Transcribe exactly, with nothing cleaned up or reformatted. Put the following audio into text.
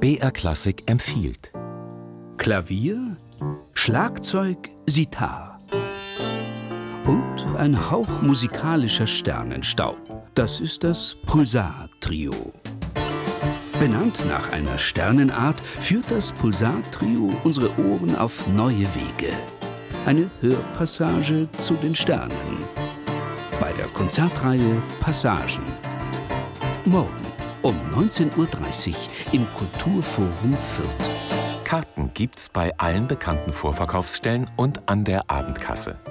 B R Klassik empfiehlt. Klavier, Schlagzeug, Sitar und ein Hauch musikalischer Sternenstaub. Das ist das Pulsar-Trio. Benannt nach einer Sternenart führt das Pulsar-Trio unsere Ohren auf neue Wege. Eine Hörpassage zu den Sternen. Bei der Konzertreihe Passagen. Morgen um neunzehn Uhr dreißig im Kulturforum Fürth. Karten gibt's bei allen bekannten Vorverkaufsstellen und an der Abendkasse.